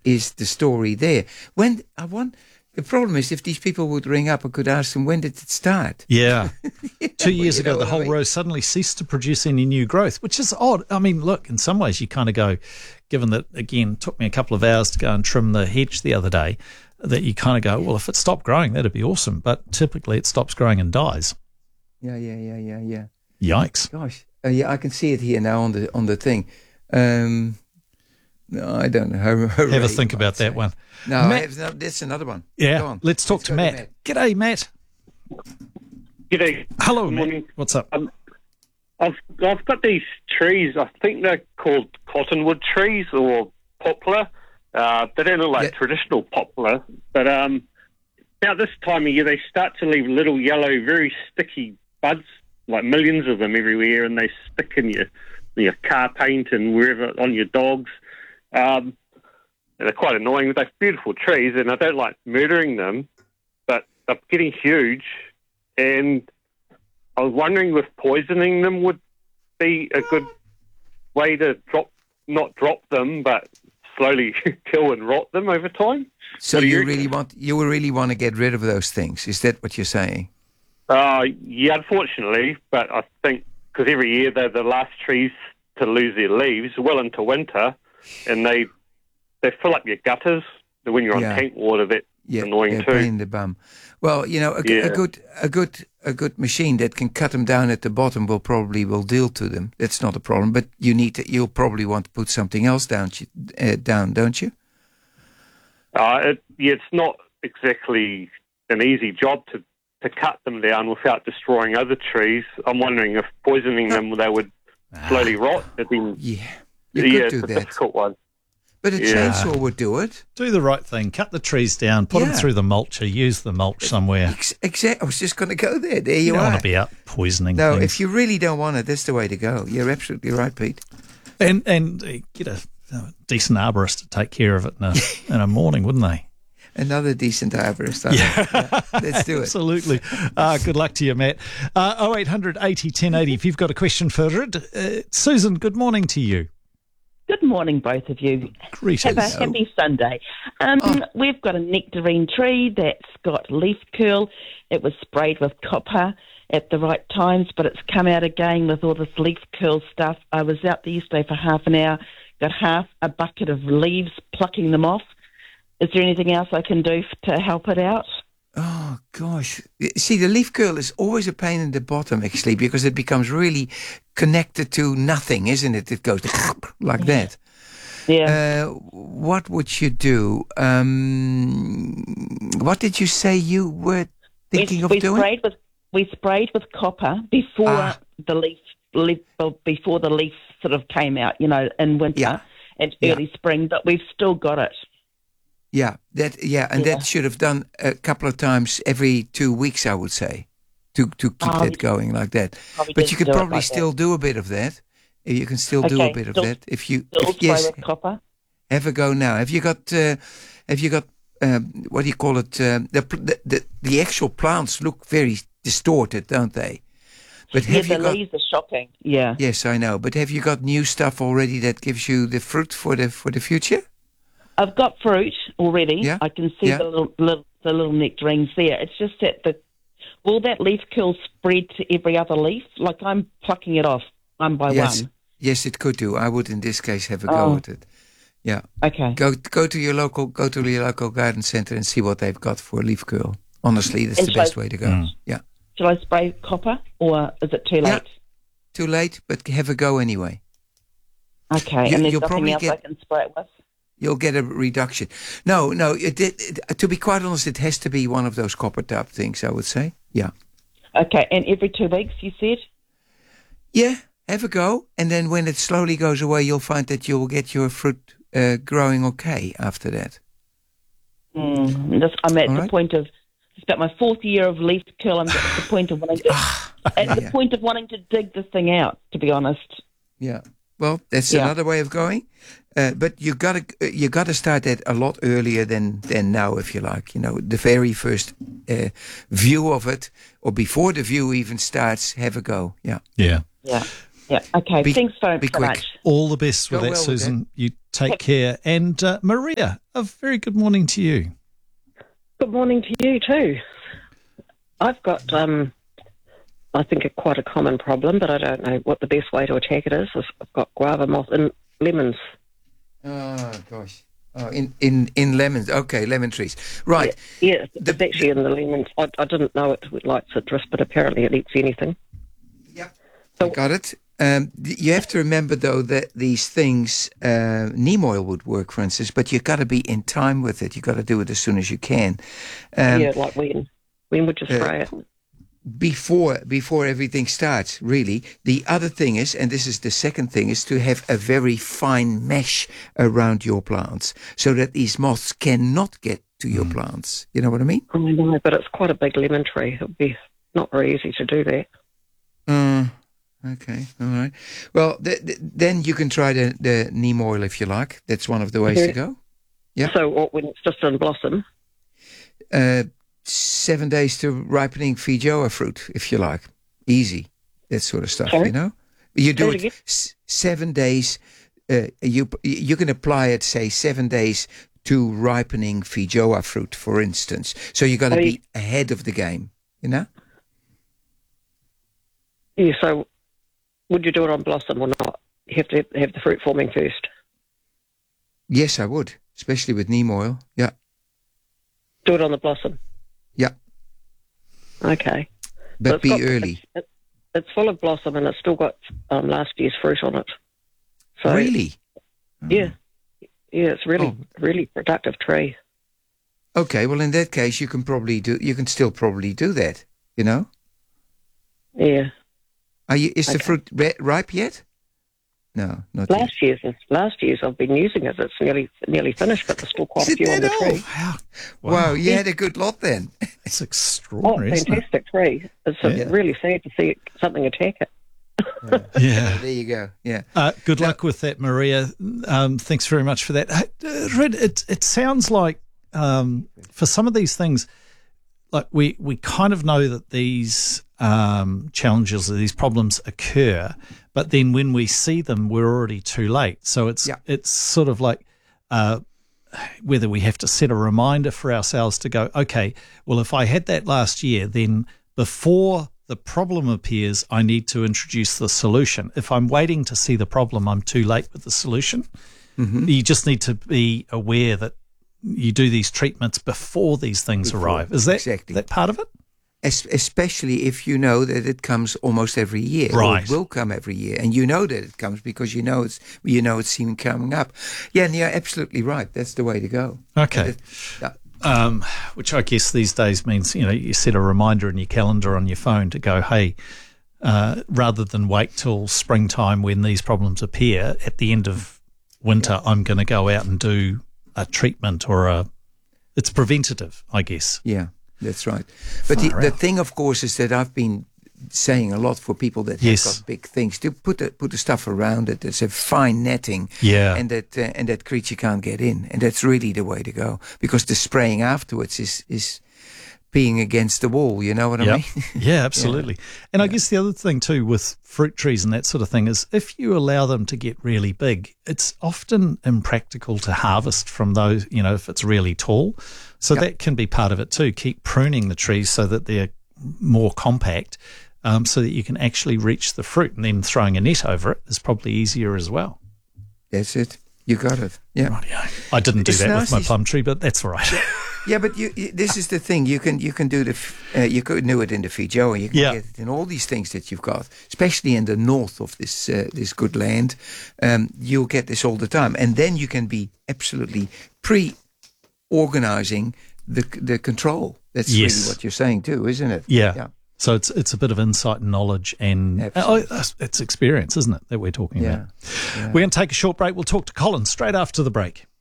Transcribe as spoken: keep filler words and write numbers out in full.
is the story there. When I want, the problem is if these people would ring up, I could ask them, when did it start? Yeah. Two know, years you ago, know the what whole I mean? row suddenly ceased to produce any new growth, which is odd. I mean, look, in some ways you kind of go, given that, again, it took me a couple of hours to go and trim the hedge the other day, that you kind of go, well, if it stopped growing, that'd be awesome. But typically it stops growing and dies. Yeah, yeah, yeah, yeah, yeah. Yikes. Gosh, uh, yeah, I can see it here now on the on the thing. Um, no, I don't know. Hooray, Have a think you about might that say. one. No, I Matt- have, no, that's another one. Yeah, Go on. let's talk Let's to go Matt. G'day, Matt. G'day. Hello, Good Matt. morning. What's up? Um, I've I've got these trees. I think they're called cottonwood trees or poplar. Uh, they don't look like Yeah. traditional poplar, but um, about this time of year they start to leave little yellow, very sticky buds, like millions of them everywhere, and they stick in your your car paint and wherever on your dogs. Um, and they're quite annoying. They're beautiful trees, and I don't like murdering them, but they're getting huge, and I was wondering if poisoning them would be a good way to drop, not drop them, but slowly kill and rot them over time. So What do you you really want you really want to get rid of those things? Is that what you're saying? Uh, yeah, unfortunately, but I think because every year they're the last trees to lose their leaves well into winter, and they they fill up your gutters. When you're on Yeah. tank water, that's Yeah, annoying yeah, too. pain in the bum. Well, you know, a, g- a Yeah. good, a good, a good machine that can cut them down at the bottom will probably will deal to them. That's not a problem. But you need to. You'll probably want to put something else down, uh, down, don't you? Uh, it, yeah, it's not exactly an easy job to, to cut them down without destroying other trees. I'm wondering if poisoning them, they would slowly rot. It'd be, Yeah, you yeah, could do it's a that. difficult one. But a Yeah. chainsaw would do it. Do the right thing. Cut the trees down. Put them Yeah. through the mulcher. Use the mulch somewhere. Ex- exact. I was just going to go there. There You you, don't are. want to be out poisoning No, things. if you really don't want it, that's the way to go. You're absolutely right, Pete. And and uh, get a, a decent arborist to take care of it in a, in a morning, wouldn't they? Another decent arborist. I yeah. yeah. Let's do it. Absolutely. Uh, good luck to you, Matt. Uh, oh eight hundred eighty ten eighty. If you've got a question for it. Uh, Susan, good morning to you. Good morning, both of you. Greetings. Have a happy Sunday. Um, Oh. We've got a nectarine tree that's got leaf curl. It was sprayed with copper at the right times, but it's come out again with all this leaf curl stuff. I was out there yesterday for half an hour, got half a bucket of leaves, plucking them off. Is there anything else I can do f- to help it out? Oh, gosh. See, the leaf curl is always a pain in the bottom, actually, because it becomes really connected to nothing, isn't it? It goes like that. Yeah. Uh, what would you do? Um, what did you say you were thinking we, of we doing? Sprayed with, we sprayed with copper before Ah. the leaf, leaf well, before the leaf sort of came out, you know, in winter Yeah. and Yeah. early spring, but we've still got it. Yeah, that yeah, and Yeah. that should have done a couple of times every two weeks, I would say, to to keep Oh, that going like that. Probably But you didn't could do it probably like still do a bit of that. You can still do a Okay, bit of still- that if you Still if, spray yes. with copper. Have a go now. Have you got? Uh, have you got? Um, what do you call it? Um, the, the the the actual plants look very distorted, don't they? But Yeah, have the you got? leaves are shocking. Yeah. Yes, I know. But have you got new stuff already that gives you the fruit for the for the future? I've got fruit already. Yeah, I can see yeah. the little, little the little nectarines there. It's just that the will that leaf curl spread to every other leaf? Like I'm plucking it off one by Yes, one. yes, it could do. I would in this case have a go Oh. at it. Yeah. Okay. Go go to your local go to your local garden center and see what they've got for leaf curl. Honestly, that's And the shall I- best way to go. Mm. Yeah. Shall I spray copper or is it too Yeah. late? Too late, but have a go anyway. Okay. You- and there's you'll nothing probably else get- I can spray it with? You'll get a reduction. No, no. It, it, it, to be quite honest, it has to be one of those copper tub things, I would say. Yeah. Okay. And every two weeks, you said? Yeah. Have a go, and then when it slowly goes away, you'll find that you'll get your fruit uh, growing okay after that. Mm, this, I'm at All the right. point of it's about my fourth year of leaf curl. I'm at the point of wanting to at the yeah. point of wanting to dig this thing out. To be honest. Yeah. Well, that's Yeah. another way of going, uh, but you got to you got to start that a lot earlier than than now, if you like. You know, the very first uh, view of it, or before the view even starts, have a go. Yeah. Yeah. Yeah. Yeah. Okay. Be- Thanks so, be so quick. much. All the best with Go that, well with Susan. You take care. And uh, Maria, a very good morning to you. Good morning to you too. I've got, um, I think, a, quite a common problem, but I don't know what the best way to attack it is. I've got guava moth in lemons. Oh, gosh. Oh, in, in, in lemons. Okay, lemon trees. Right. Yeah, yeah The- it's actually in the lemons. I, I didn't know it would like citrus, but apparently it eats anything. Yep. So- I got it. Um, th- you have to remember, though, that these things, uh, neem oil would work, for instance, but you've got to be in time with it. You've got to do it as soon as you can. Um, yeah, like when? When would you spray it? before before everything starts, really. The other thing is, and this is the second thing, is to have a very fine mesh around your plants so that these moths cannot get to your plants. You know what I mean? I know, but it's quite a big lemon tree. It would be not very easy to do that. Uh, okay, all right. Well, th- th- then you can try the, the neem oil if you like. That's one of the ways Okay. to go. Yeah. So what, when it's just in blossom? Uh, seven days to ripening Feijoa fruit, if you like. Easy. That sort of stuff, Sorry? you know? You do Say it it again? s- seven days. Uh, you you can apply it, say, seven days to ripening Feijoa fruit, for instance. So you got to Oh, be you- ahead of the game, you know? Yeah, so would you do it on blossom or not? You have to have the fruit forming first. Yes, I would, especially with neem oil. Yeah, Do it on the blossom. yeah. Okay. But So it's be got- early. It's, it's full of blossom and it's still got um, last year's fruit on it. So, Really? Yeah. Yeah, it's really, Oh. really productive tree. Okay, well, in that case, you can probably do, you can still probably do that, you know? Yeah. Are you, is the Okay. fruit ri- ripe yet? No, not yet. Last year's, last year's I've been using it. It's nearly nearly finished, but there's still quite a Is it few on the that tree. old? Wow. Wow, you had a good lot then. It's Oh, extraordinary, isn't it? fantastic tree. It's uh, Yeah. really sad to see something attack it. Yeah. There you go. Yeah. Uh, good luck with that, Maria. Um, thanks very much for that. Hey, uh, Red, it, it sounds like um, for some of these things, like we, we kind of know that these um, challenges or these problems occur, but then when we see them, we're already too late. So it's Yeah. it's sort of like uh, whether we have to set a reminder for ourselves to go, okay, well, if I had that last year, then before the problem appears, I need to introduce the solution. If I'm waiting to see the problem, I'm too late with the solution. Mm-hmm. You just need to be aware that you do these treatments before these things Before, arrive. Is that exactly. that part of it? Es- especially if you know that it comes almost every year, or Right. it will come every year, and you know that it comes because you know it's you know it's seen coming up. Yeah, and you're absolutely right. That's the way to go. Okay. It- yeah. Um, which I guess these days means, you know, you set a reminder in your calendar on your phone to go, hey, uh, rather than wait till springtime when these problems appear, at the end of winter, I'm going to go out and do a treatment or a, it's preventative, I guess. Yeah, that's right. But the, Far the out. thing, of course, is that I've been saying a lot for people that Yes. have got big things to put the, put the stuff around it. There's a fine netting, Yeah. and that uh, and that creature can't get in, and that's really the way to go, because the spraying afterwards is is being against the wall. You know what I Yep. mean? Yeah, absolutely. And I guess the other thing too with fruit trees and that sort of thing is if you allow them to get really big, it's often impractical to harvest from those, you know, if it's really tall. So Yep. that can be part of it too. Keep pruning the trees so that they're more compact, um, so that you can actually reach the fruit, and then throwing a net over it is probably easier as well. That's it. You got it. Yeah. Rightio. I didn't do It's that nice with my is- plum tree, but that's all right. Yeah, but you, you, this is the thing. You can you can do the f- uh, you could do it in the Feijoa. You can Yeah. get it in all these things that you've got, especially in the north of this uh, this good land. Um, you'll get this all the time, and then you can be absolutely pre-organizing the the control. That's Yes. really what you're saying too, isn't it? Yeah. Yeah. So it's it's a bit of insight and knowledge, and Absolutely. oh, it's experience, isn't it, that we're talking Yeah. about? We're going to take a short break. We'll talk to Colin straight after the break.